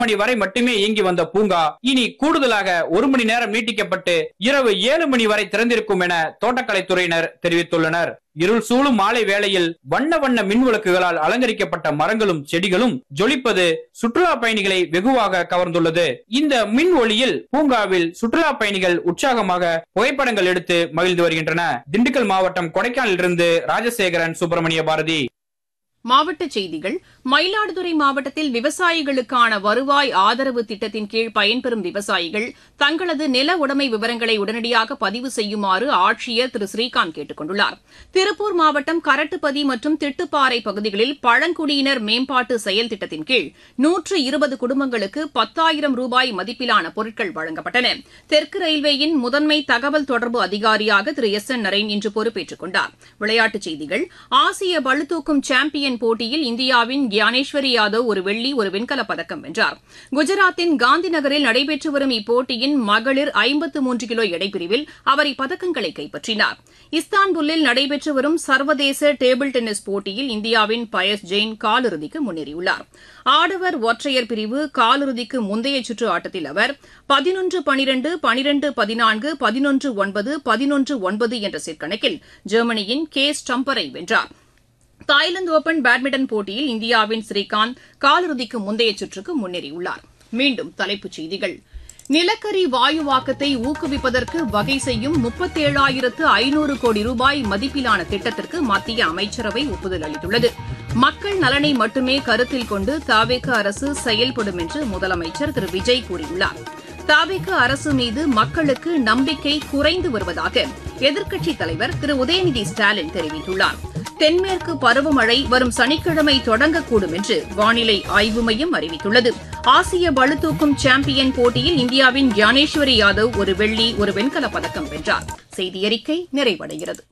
மணி வரை மட்டுமே இயங்கி வந்த பூங்கா இனி கூடுதலாக 1 மணி நேரம் நீட்டிக்கப்பட்டு இரவு 7 மணி வரை திறந்திருக்கும் என தோட்டக்கலைத்துறையினர் தெரிவித்துள்ளனர். இருள் சூழும் மாலை வேளையில் வண்ண வண்ண மின் விளக்குகளால் அலங்கரிக்கப்பட்ட மரங்களும் செடிகளும் ஜொலிப்பது சுற்றுலா பயணிகளை வெகுவாக கவர்ந்துள்ளது. இந்த மின் ஒளியில் பூங்காவில் சுற்றுலா பயணிகள் உற்சாகமாக புகைப்படங்கள் எடுத்து மகிழ்ந்து வருகின்றன. திண்டுக்கல் மாவட்டம் கொடைக்கானலிலிருந்து ராஜசேகரன், சுப்பிரமணிய பாரதி. மாவட்டச் செய்திகள். மயிலாடுதுறை மாவட்டத்தில் விவசாயிகளுக்கான வருவாய் ஆதரவு திட்டத்தின் கீழ் பயன்பெறும் விவசாயிகள் தங்களது நில உடைமை விவரங்களை உடனடியாக பதிவு செய்யுமாறு ஆட்சியர் திரு ஸ்ரீகாந்த் கேட்டுக் கொண்டுள்ளார். திருப்பூர் மாவட்டம் கரட்டுப்பதி மற்றும் திட்டுப்பாறை பகுதிகளில் பழங்குடியினர் மேம்பாட்டு செயல் திட்டத்தின் கீழ் 120 குடும்பங்களுக்கு 10,000 ரூபாய் மதிப்பிலான பொருட்கள் வழங்கப்பட்டன. தெற்கு ரயில்வேயின் முதன்மை தகவல் தொடர்பு அதிகாரியாக திரு எஸ் என் நரேன் இன்று பொறுப்பேற்றுக் கொண்டார். விளையாட்டுச் செய்திகள். ஆசிய பளுதூக்கும் சாம்பியன் போட்டியில் இந்தியாவின் கியானேஸ்வரி யாதவ் ஒரு வெள்ளி, ஒரு வெண்கலப் பதக்கம் வென்றார். குஜராத்தின் காந்தி நகரில் நடைபெற்று வரும் இப்போட்டியின் மகளிர் 53 கிலோ எடைப்பிரிவில் அவர் இப்பதக்கங்களை கைப்பற்றினார். இஸ்தான்புல்லில் நடைபெற்று வரும் சர்வதேச டேபிள் டென்னிஸ் போட்டியில் இந்தியாவின் பயஸ் ஜெயின் காலிறுதிக்கு முன்னேறியுள்ளார். ஆடவர் ஒற்றையர் பிரிவு காலிறுதிக்கு முந்தைய சுற்று ஆட்டத்தில் அவர் 11-12, 12-14, 11-9, 11-9 என்ற செட் கணக்கில் ஜெர்மனியின் கே ஸ்டம்பரை வென்றார். தாய்லாந்து ஓபன் பேட்மிண்டன் போட்டியில் இந்தியாவின் ஸ்ரீகாந்த் காலிறுதிக்கு முந்தைய சுற்றுக்கு முன்னேறியுள்ளார். மீண்டும் தலைப்புச் செய்திகள். நிலக்கரி வாயுவாக்கத்தை ஊக்குவிப்பதற்கு வகை செய்யும் 37,500 கோடி ரூபாய் மதிப்பிலான திட்டத்திற்கு மத்திய அமைச்சரவை ஒப்புதல் அளித்துள்ளது. மக்கள் நலனை மட்டுமே கருத்தில் கொண்டு தவேக அரசு செயல்படும் என்று முதலமைச்சர் திரு விஜய் கூறியுள்ளார். தவேக அரசு மீது மக்களுக்கு நம்பிக்கை குறைந்து வருவதாக எதிர்க்கட்சித் தலைவர் திரு உதயநிதி ஸ்டாலின் தெரிவித்துள்ளார். தென்மேற்கு பருவமழை வரும் சனிக்கிழமை தொடங்கக்கூடும் என்று வானிலை ஆய்வு மையம் அறிவித்துள்ளது. ஆசிய பளுதூக்கும் சாம்பியன் போட்டியில் இந்தியாவின் கியானேஸ்வரி யாதவ் ஒரு வெள்ளி, ஒரு வெண்கலப் பதக்கம் வென்றார். செய்தியறிக்கை நிறைவடைகிறது.